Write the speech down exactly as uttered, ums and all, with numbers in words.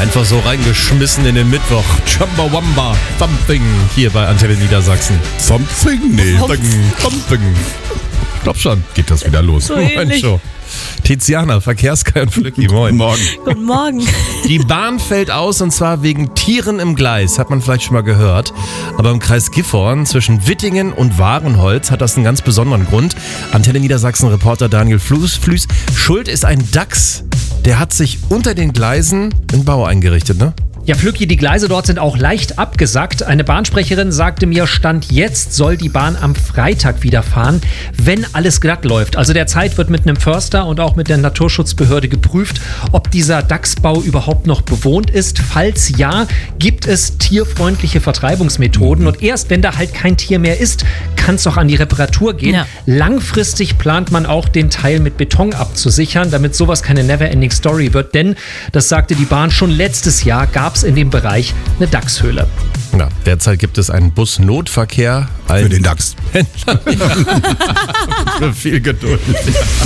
Einfach so reingeschmissen in den Mittwoch. Chumbawamba, Thumping hier bei Antenne Niedersachsen. Something? Nee. Thumping, Thumping. Ich glaub schon. Geht das wieder los. So ähnlich. Show. Tiziana, Verkehrskai und Flücki, moin. Guten Morgen. Guten Morgen. Die Bahn fällt aus und zwar wegen Tieren im Gleis, hat man vielleicht schon mal gehört. Aber im Kreis Gifhorn zwischen Wittingen und Wahrenholz hat das einen ganz besonderen Grund. Antenne Niedersachsen-Reporter Daniel Flüß. Flüß. Schuld ist ein Dachs. Der hat sich unter den Gleisen einen Bau eingerichtet, ne? Ja, Flücki, die Gleise dort sind auch leicht abgesackt. Eine Bahnsprecherin sagte mir, Stand jetzt soll die Bahn am Freitag wieder fahren, wenn alles glatt läuft. Also derzeit wird mit einem Förster und auch mit der Naturschutzbehörde geprüft, ob dieser Dachsbau überhaupt noch bewohnt ist. Falls ja, gibt es tierfreundliche Vertreibungsmethoden. Und erst wenn da halt kein Tier mehr ist, kann es auch an die Reparatur gehen. Ja. Langfristig plant man auch, den Teil mit Beton abzusichern, damit sowas keine Never-Ending Story wird. Denn, das sagte die Bahn schon letztes Jahr, gab es in dem Bereich eine Dachshöhle. Ja, derzeit gibt es einen Busnotverkehr. Für den Dachs. Für viel Geduld.